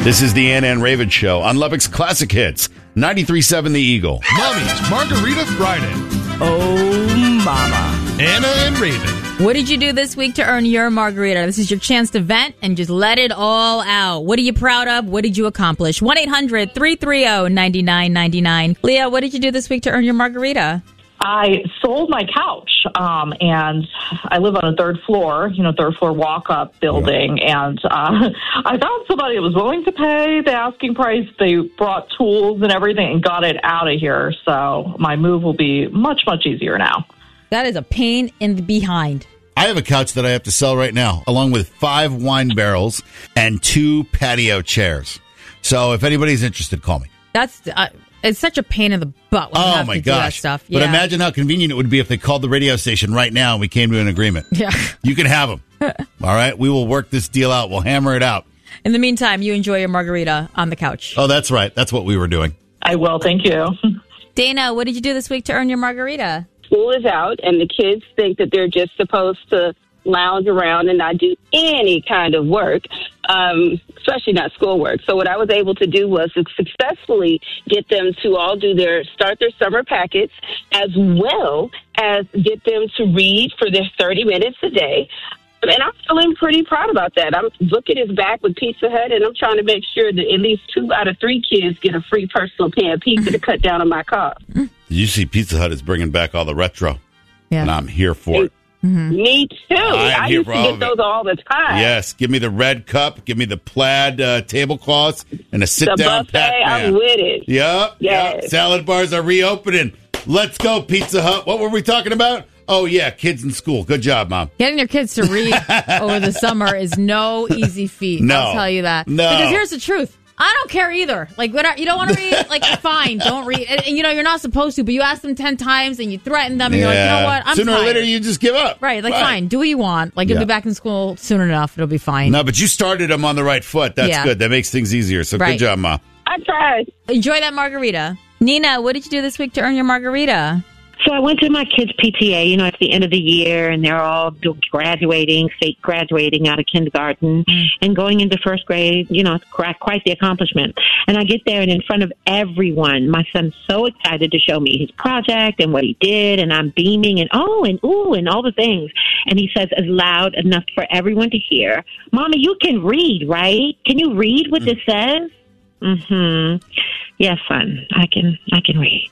This is the Anna and Raven Show on Lubbock's Classic Hits, 93.7 The Eagle. Mommy's Margarita Friday. Oh, mama. Anna and Raven. What did you do this week to earn your margarita? This is your chance to vent and just let it all out. What are you proud of? What did you accomplish? 1-800-330-9999. Leah, what did you do this week to earn your margarita? I sold my couch, and I live on a third floor walk-up building, and I found somebody that was willing to pay the asking price. They brought tools and everything and got it out of here, so my move will be much, much easier now. That is a pain in the behind. I have a couch that I have to sell right now, along with 5 wine barrels and 2 patio chairs. So if anybody's interested, call me. That's... it's such a pain in the butt when you have to do that stuff. But Yeah. imagine how convenient it would be if they called the radio station right now and we came to an agreement. Yeah. You can have them. All right? We will work this deal out. We'll hammer it out. In the meantime, you enjoy your margarita on the couch. Oh, that's right. That's what we were doing. I will, thank you. Dana, what did you do this week to earn your margarita? School is out, and the kids think that they're just supposed to lounge around and not do any kind of work, especially not schoolwork. So what I was able to do was to successfully get them to all start their summer packets, as well as get them to read for their 30 minutes a day. And I'm feeling pretty proud about that. I'm looking at his back with Pizza Hut, and I'm trying to make sure that at least 2 out of 3 kids get a free personal pan pizza to cut down on my cost. You see, Pizza Hut is bringing back all the retro, and I'm here for it. Me too. I used to get those all the time. Yes, give me the red cup, give me the plaid tablecloths, and a sit-down buffet, I'm with it. Yep. Salad bars are reopening. Let's go, Pizza Hut. What were we talking about? Oh, yeah, kids in school. Good job, Mom. Getting your kids to read over the summer is no easy feat. No. I'll tell you that. No. Because here's the truth. I don't care either. Like, you don't want to read? Like, fine, don't read. And, you're not supposed to, but you ask them 10 times and you threaten them and you're like, you know what? I'm Sooner tired. or later, you just give up. Right, fine, do what you want. Like, you'll be back in school soon enough. It'll be fine. No, but you started them on the right foot. That's good. That makes things easier. So good job, Ma. I tried. Enjoy that margarita. Nina, what did you do this week to earn your margarita? So I went to my kids' PTA. It's the end of the year, and they're all graduating out of kindergarten and going into first grade. It's quite the accomplishment. And I get there, and in front of everyone, my son's so excited to show me his project and what he did, and I'm beaming and oh and ooh and all the things. And he says, as loud enough for everyone to hear, "Mommy, you can read, right? Can you read what this says?" Mm-hmm. Yes, son, I can read.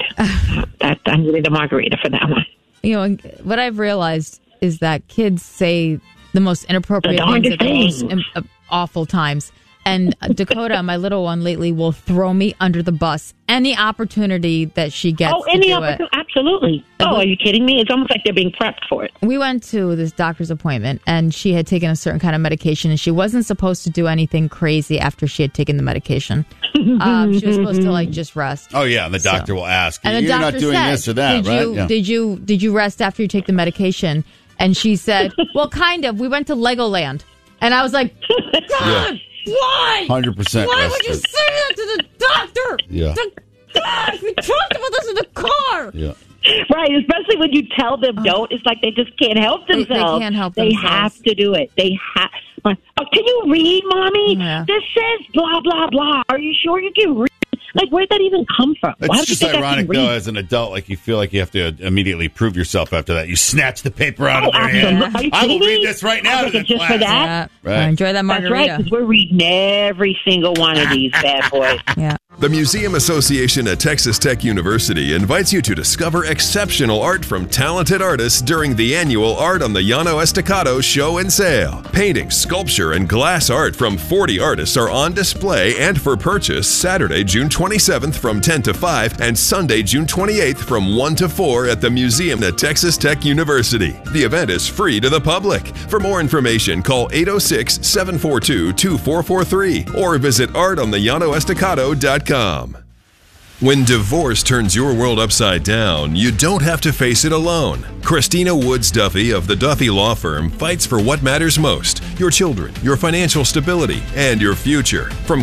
I'm really the margarita for that one. What I've realized is that kids say the most inappropriate things at the most awful times. And Dakota, my little one lately, will throw me under the bus any opportunity that she gets to do it. Absolutely. Oh, are you kidding me? It's almost like they're being prepped for it. We went to this doctor's appointment, and she had taken a certain kind of medication, and she wasn't supposed to do anything crazy after she had taken the medication. She was supposed to just rest. Oh yeah, and the doctor will ask, and "You're not doing this or that, right?" Did you rest after you take the medication? And she said, "Well, kind of. We went to Legoland," and I was like, "God." Why? 100%. Why would you say that to the doctor? Yeah. God, we talked about this in the car. Yeah. Right, especially when you tell them don't. It's like they just can't help themselves. They can't help themselves. They have to do it. They have. Oh, can you read, Mommy? Yeah. This says blah, blah, blah. Are you sure you can read? Like, where'd that even come from? It's just ironic, though, as an adult, you feel like you have to immediately prove yourself after that. You snatch the paper out of their hand. I will read this right now to the just class. for that. Right. Enjoy that margarita. That's right, because we're reading every single one of these bad boys. Yeah. The Museum Association at Texas Tech University invites you to discover exceptional art from talented artists during the annual Art on the Llano Estacado show and sale. Painting, sculpture, and glass art from 40 artists are on display and for purchase Saturday, June 27th from 10 to 5 and Sunday, June 28th from 1 to 4 at the museum at Texas Tech University. The event is free to the public. For more information, call 806-742-2443 or visit artonthellanoestacado.com. When divorce turns your world upside down, you don't have to face it alone. Christina Woods Duffy of the Duffy Law Firm fights for what matters most: your children, your financial stability, and your future. From